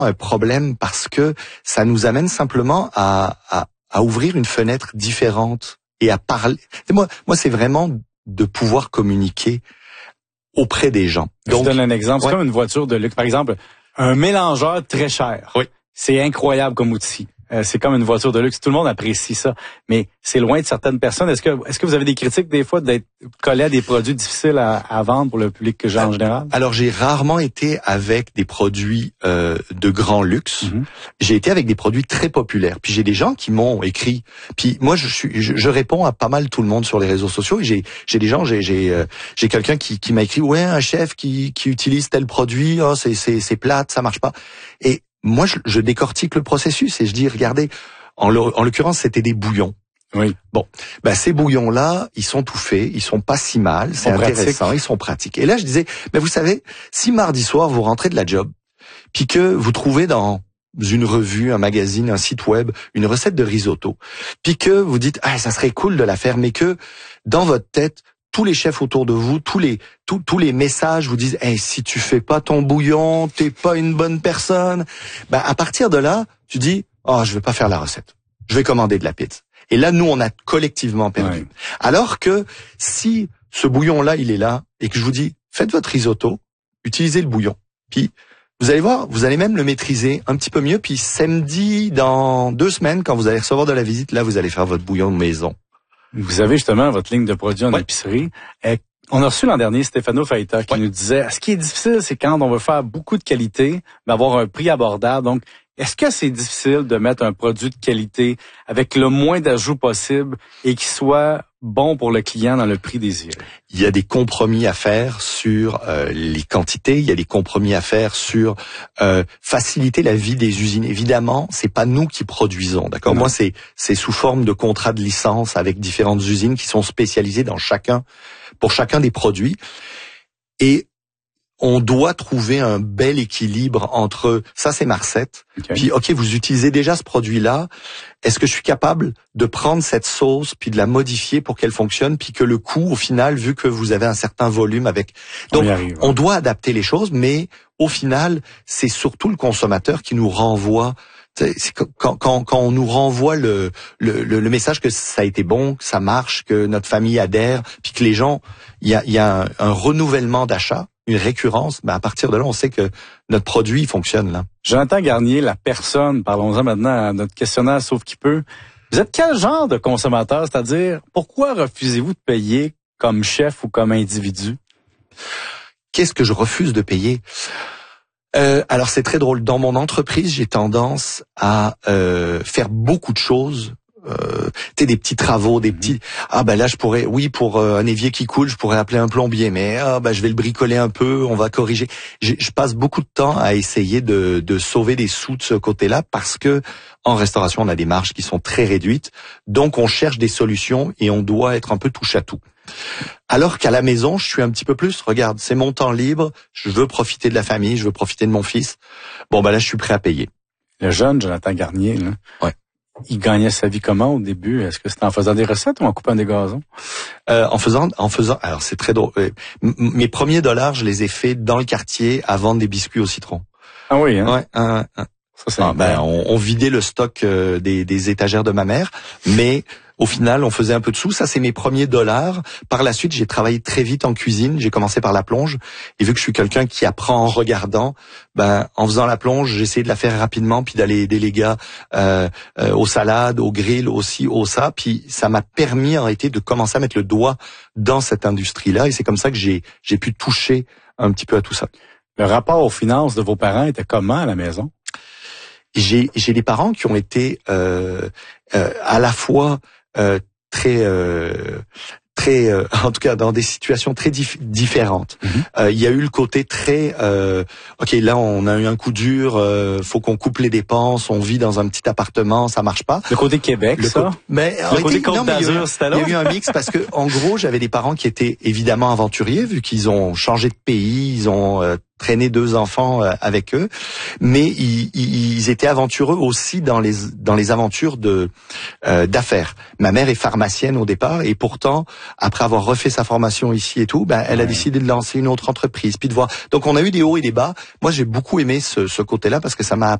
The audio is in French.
un problème parce que ça nous amène simplement à ouvrir une fenêtre différente et à parler. Moi, c'est vraiment de pouvoir communiquer auprès des gens. Donc, je donne un exemple. C'est comme une voiture de luxe. Par exemple, un mélangeur très cher. Oui. C'est incroyable comme outil. C'est comme une voiture de luxe. Tout le monde apprécie ça. Mais c'est loin de certaines personnes. Est-ce que vous avez des critiques des fois d'être collé à des produits difficiles à vendre pour le public en général? Alors, j'ai rarement été avec des produits de grand luxe. Mm-hmm. J'ai été avec des produits très populaires. Puis j'ai des gens qui m'ont écrit. Puis moi, je réponds à pas mal tout le monde sur les réseaux sociaux. Et j'ai des gens, j'ai quelqu'un qui m'a écrit, ouais, un chef qui utilise tel produit, oh, c'est plate, ça marche pas. Et moi, je décortique le processus et je dis, regardez, en l'occurrence, c'était des bouillons. Oui. Bon, ces bouillons-là, ils sont tout faits, ils sont pas si mal, c'est intéressant, ils sont pratiques. Et là, je disais, vous savez, si mardi soir, vous rentrez de la job, puis que vous trouvez dans une revue, un magazine, un site web, une recette de risotto, puis que vous dites, ça serait cool de la faire, mais que dans votre tête, tous les chefs autour de vous, tous les messages vous disent si tu fais pas ton bouillon, t'es pas une bonne personne. À partir de là, tu dis je vais pas faire la recette. Je vais commander de la pizza. Et là, nous, on a collectivement perdu. Ouais. Alors que si ce bouillon-là, il est là, et que je vous dis faites votre risotto, utilisez le bouillon. Puis vous allez voir, vous allez même le maîtriser un petit peu mieux. Puis samedi, dans 2 semaines, quand vous allez recevoir de la visite, là, vous allez faire votre bouillon de maison. Vous avez justement votre ligne de produits en épicerie. On a reçu l'an dernier Stefano Faita qui nous disait, ce qui est difficile, c'est quand on veut faire beaucoup de qualité, mais avoir un prix abordable. Donc, est-ce que c'est difficile de mettre un produit de qualité avec le moins d'ajouts possible et qui soit bon pour le client dans le prix désiré? Il y a des compromis à faire sur les quantités, il y a des compromis à faire sur faciliter la vie des usines. Évidemment, c'est pas nous qui produisons, d'accord? Moi, c'est sous forme de contrat de licence avec différentes usines qui sont spécialisées pour chacun des produits. Et on doit trouver un bel équilibre entre ça, c'est ma recette. Puis, vous utilisez déjà ce produit-là. Est-ce que je suis capable de prendre cette sauce puis de la modifier pour qu'elle fonctionne, puis que le coût, au final, vu que vous avez un certain volume avec, donc on doit adapter les choses, mais au final, c'est surtout le consommateur qui nous renvoie. C'est quand on nous renvoie le message que ça a été bon, que ça marche, que notre famille adhère, puis que les gens, il y a un renouvellement d'achat, une récurrence, à partir de là, on sait que notre produit fonctionne là. Jonathan Garnier, la personne, parlons-en maintenant à notre questionnaire sauf qui peut. Vous êtes quel genre de consommateur, c'est-à-dire pourquoi refusez-vous de payer comme chef ou comme individu? Qu'est-ce que je refuse de payer? Alors c'est très drôle. Dans mon entreprise, j'ai tendance à faire beaucoup de choses. Des petits travaux, des petits. Là je pourrais, pour un évier qui coule, je pourrais appeler un plombier, mais je vais le bricoler un peu, on va corriger. Je passe beaucoup de temps à essayer de sauver des sous de ce côté-là parce que en restauration on a des marges qui sont très réduites, donc on cherche des solutions et on doit être un peu touche à tout. Alors qu'à la maison, je suis un petit peu plus, regarde, c'est mon temps libre, je veux profiter de la famille, je veux profiter de mon fils. Là, je suis prêt à payer. Le jeune Jonathan Garnier, là, il gagnait sa vie comment au début? Est-ce que c'était en faisant des recettes ou en coupant des gazons? En faisant, alors c'est très drôle. Mes premiers dollars, je les ai faits dans le quartier à vendre des biscuits au citron. Ah oui, hein? Ouais, ça, on vidait le stock des étagères de ma mère, mais au final, on faisait un peu de sous. Ça, c'est mes premiers dollars. Par la suite, j'ai travaillé très vite en cuisine. J'ai commencé par la plonge. Et vu que je suis quelqu'un qui apprend en regardant, en faisant la plonge, j'ai essayé de la faire rapidement, puis d'aller aider les gars aux salades, au grill, aussi au ça. Puis ça m'a permis en réalité de commencer à mettre le doigt dans cette industrie-là. Et c'est comme ça que j'ai pu toucher un petit peu à tout ça. Le rapport aux finances de vos parents était comment à la maison? J'ai des parents qui ont été à la fois très en tout cas dans des situations très différentes. Il y a eu le côté très là on a eu un coup dur, faut qu'on coupe les dépenses, on vit dans un petit appartement, ça marche pas. Le côté Québec, le côté Côte d'Azur, c'était là. Il y a eu un mix parce que en gros, j'avais des parents qui étaient évidemment aventuriers vu qu'ils ont changé de pays, ils ont traîné 2 enfants avec eux, mais ils étaient aventureux aussi dans les aventures d'affaires. Ma mère est pharmacienne au départ, et pourtant, après avoir refait sa formation ici et tout, elle a décidé de lancer une autre entreprise, puis de voir. Donc on a eu des hauts et des bas. Moi, j'ai beaucoup aimé ce côté-là parce que ça m'a